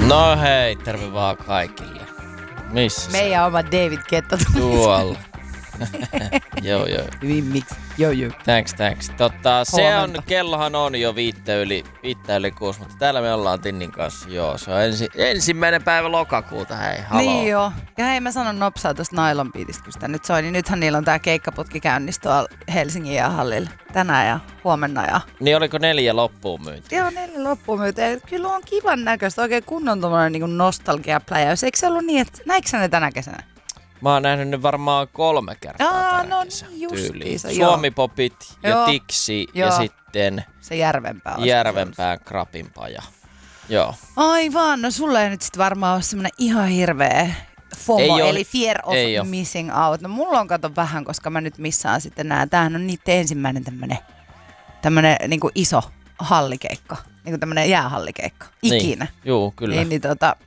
No hei, terve vaan kaikille. Missä meidän oma David Guetta tuolla. Joo. Hyvin miksi? Joo. Thanks. Se on, kellohan on jo 5:05, mutta täällä me ollaan Tinnin kanssa. Joo, se on ensimmäinen päivä lokakuuta, hei, haloo. Niin joo. Ja hei, mä sanon nopsaa tosta Nailon Beatistä, kun sitä nyt soi, niin nythän niillä on tää keikkaputki käynnissä tuolla Helsingin jäähallilla tänään ja huomenna. Ja... Niin oliko 4 loppuun myyty? Joo, 4 loppuun myyty. Kyllä on kivan näköistä, oikein kunnon tommonen niin nostalgia-pläjäys. Eikö se ollut niin, että näikö sä ne tänä kesänä? Mä oon nähnyt ne varmaan 3 kertaa tänä kesänä justiinsa, Suomi-popit ja Tiksi ja sitten se Järvenpään Krapinpaja. Joo. Aivan, no sulla ei nyt sit varmaan ole semmonen ihan hirveä FOMO, eli fear of missing out. No mulla on kato vähän, koska mä nyt missaan sitten nää. Tämähän on niitten ensimmäinen tämmönen niinku iso hallikeikka, niinku tämmönen jäähallikeikka, ikinä. Niin. Juu, kyllä. Niin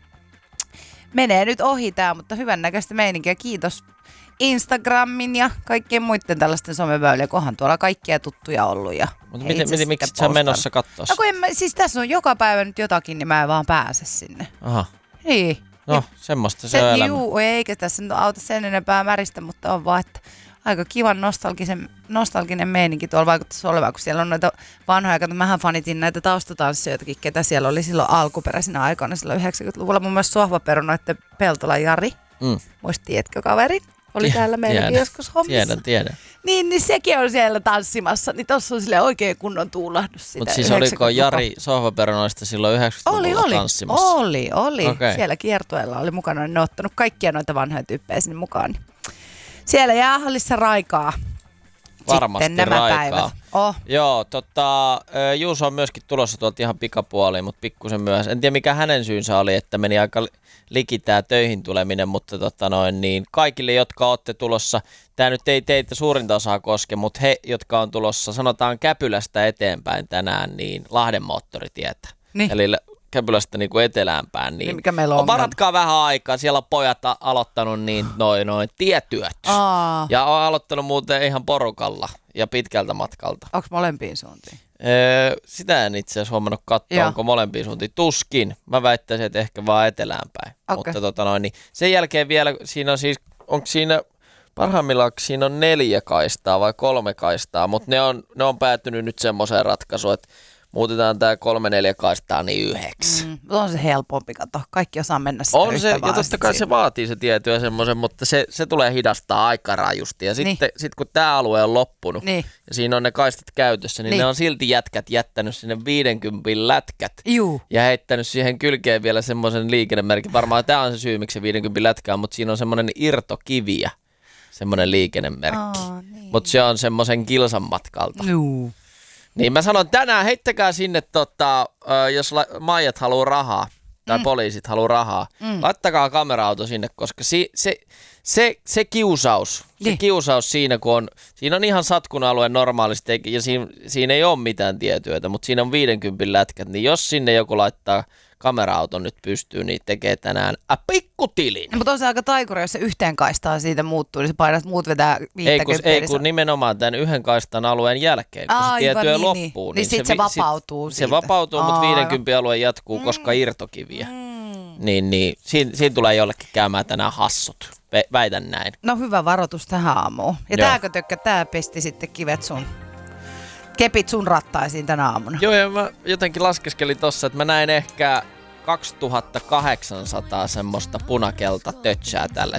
menee nyt ohi tää, mutta hyvännäköistä meininkiä. Kiitos Instagramin ja kaikkien muiden tällaisten someväylien, kunhan tuolla kaikkia tuttuja ollut. Mutta miksi sä menossa kattoo? No kun siis tässä on joka päivä nyt jotakin, niin mä en vaan pääse sinne. Aha. Niin. No, semmoista se on elämä. Juu, eikä tässä nyt auta sen enempää märistä, mutta on vaan, että aika kivan nostalginen meininki tuolla vaikuttaisi olevaa, kun siellä on noita vanhoja. Mähän fanitin näitä taustatanssijoitakin, ketä siellä oli silloin alkuperäisinä aikoina, silloin 90-luvulla. Mun mielestä Sohvaperunoiden Peltola Jari, tiedätkö kaveri? Oli täällä meilläkin joskus hommissa. Tiedän. Niin sekin on siellä tanssimassa, niin tossa on silleen oikein kunnon tuulahdus. Mutta siis oliko Jari Sohvaperunoista silloin 90-luvulla tanssimassa? Oli. Okay. Siellä kiertueella oli mukana, ne on ottanut kaikkia noita vanhoja tyyppejä sinne mukaan. Siellä jäähallissa raikaa. Varmasti sitten nämä raikaa. Oh. Joo, Juuso on myöskin tulossa tuolta ihan pikapuoliin, mutta pikkusen myös. En tiedä mikä hänen syynsä oli, että meni aika liki tää töihin tuleminen, mutta niin kaikille, jotka olette tulossa, tää nyt ei teitä suurinta osaa koske, mutta he, jotka on tulossa, sanotaan Käpylästä eteenpäin tänään, niin Lahden moottoritietä. Niin. Eli Käpylästä niin kuin eteläänpäin, niin mikä meillä on varatkaa vähän aikaa. Siellä on pojat aloittanut niin noin tietyöt. Ja on aloittanut muuten ihan porukalla ja pitkältä matkalta. Onko molempiin suuntiin? Sitä en itse asiassa huomannut katsoa, onko molempiin suuntiin. Tuskin. Mä väittäisin, että ehkä vaan eteläänpäin. Okay. Mutta niin sen jälkeen vielä, siinä on siis, onko siinä parhaimmillaan siinä on 4 kaistaa vai 3 kaistaa, mutta ne on päätynyt nyt semmoiseen ratkaisuun, että muutetaan tää 3-4 kaistaa niin 9. On se helpompi, kato. Kaikki osaa mennä sitä on se, ja totta kai se vaatii se tiettyä semmoisen, mutta se tulee hidastaa aika rajusti. Ja sitten kun tää alue on loppunut ja siinä on ne kaistat käytössä, niin ne on silti jätkät jättänyt sinne 50 lätkät. Juu. Ja heittänyt siihen kylkeen vielä semmoisen liikennemerkin. Varmaan tää on se syy, miksi se 50 lätkää, mutta siinä on semmoinen irtokiviä, semmoinen liikennemerkki. Niin. Mutta se on semmoisen kilsan matkalta. Juu. Niin mä sanon tänään, heittäkää sinne, jos Maijat haluaa rahaa, tai poliisit haluaa rahaa, laittakaa kamera-auto sinne, koska se kiusaus, kiusaus siinä, kun siinä on ihan satkun-alue normaalisti, ja siinä ei ole mitään tietyötä, mutta siinä on 50 lätkät, niin jos sinne joku laittaa kamera-auton nyt pystyy, niin tekee tänään pikkutilin. No, mutta on se aika taikuri, jos se yhteen kaistaan siitä muuttuu, niin se painat muut vetää 50. Ei kun nimenomaan tämän yhden kaistan alueen jälkeen, kun se tietyö loppuu. Niin sitten se vapautuu siitä. Se vapautuu, mutta 50 alue jatkuu, koska irtokiviä. Niin siinä tulee jollekin käymään tänään hassut. Väitän näin. No hyvä varoitus tähän aamuun. Ja tää pesti sitten kepit sun rattaisiin tänä aamuna. Joo, ja mä jotenkin laskeskelin tossa, että mä näin ehkä 2800 semmoista punakelta tötsää tälle